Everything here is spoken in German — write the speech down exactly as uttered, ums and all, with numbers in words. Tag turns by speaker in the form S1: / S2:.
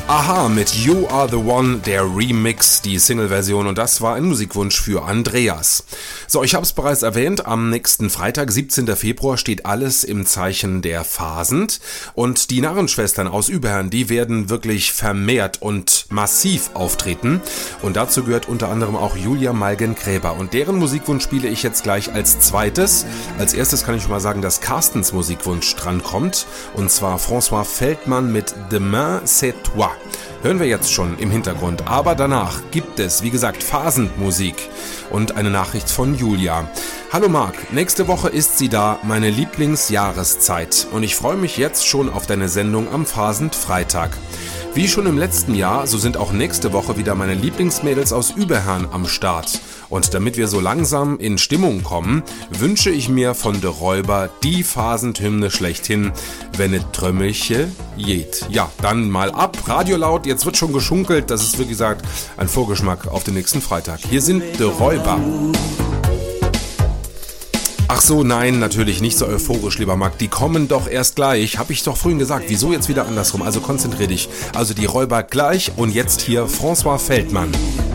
S1: Aha mit You Are The One, der Remix, die Single-Version, und das war ein Musikwunsch für Andreas. So, ich habe es bereits erwähnt, am nächsten Freitag, siebzehnten Februar, steht alles im Zeichen der Phasend und die Narrenschwestern aus Überherrn, die werden wirklich vermehrt und massiv auftreten und dazu gehört unter anderem auch Julia Malgen-Gräber und deren Musikwunsch spiele ich jetzt gleich als zweites. Als erstes kann ich schon mal sagen, dass Carstens Musikwunsch drankommt und zwar François Feldmann mit Demain c'est toi. Hören wir jetzt schon im Hintergrund, aber danach gibt es, wie gesagt, Phasendmusik und eine Nachricht von Julia. Hallo Marc, nächste Woche ist sie da, meine Lieblingsjahreszeit und ich freue mich jetzt schon auf deine Sendung am Phasendfreitag. Wie schon im letzten Jahr, so sind auch nächste Woche wieder meine Lieblingsmädels aus Überherrn am Start. Und damit wir so langsam in Stimmung kommen, wünsche ich mir von De Räuber die Phasendhymne schlechthin, wenn et Trömmelche jet. Ja, dann mal ab, Radio laut, jetzt wird schon geschunkelt, das ist wie gesagt ein Vorgeschmack auf den nächsten Freitag. Hier sind De Räuber. Ach so, nein, natürlich nicht so euphorisch, lieber Marc. Die kommen doch erst gleich. Hab ich doch vorhin gesagt. Wieso jetzt wieder andersrum? Also konzentrier dich. Also die Räuber gleich und jetzt hier François Feldmann.